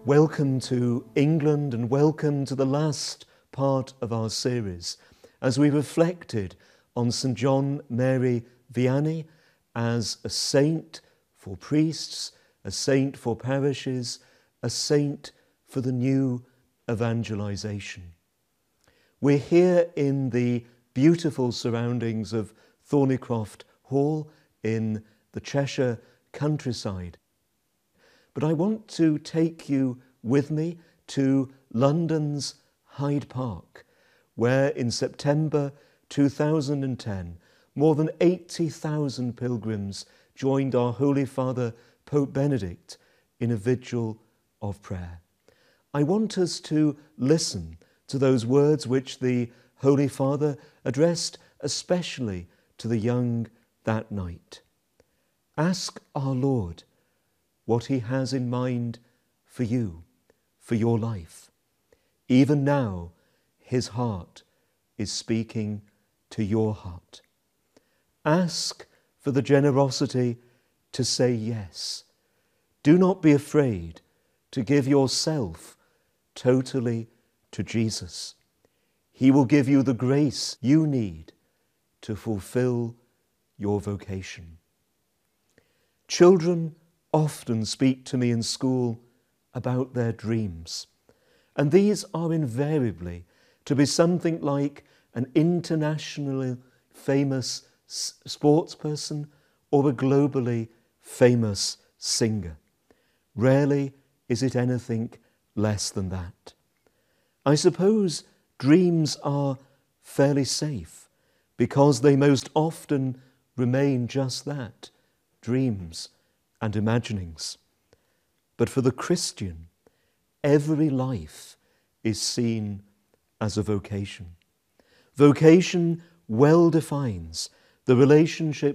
Welcome to England and welcome to the last part of our series as we reflected on St. John Mary Vianney as a saint for priests, a saint for parishes, a saint for the new evangelization. We're here in the beautiful surroundings of Thornycroft Hall in the Cheshire countryside. But I want to take you with me to London's Hyde Park, where in September 2010, more than 80,000 pilgrims joined our Holy Father, Pope Benedict, in a vigil of prayer. I want us to listen to those words which the Holy Father addressed especially to the young that night. Ask our Lord what he has in mind for you, for your life. Even now, his heart is speaking to your heart. Ask for the generosity to say yes. Do not be afraid to give yourself totally to Jesus. He will give you the grace you need to fulfill your vocation. Children often speak to me in school about their dreams, and these are invariably to be something like an internationally famous sportsperson or a globally famous singer. Rarely is it anything less than that. I suppose dreams are fairly safe because they most often remain just that, dreams and imaginings. But for the Christian, every life is seen as a vocation. Vocation well defines the relationship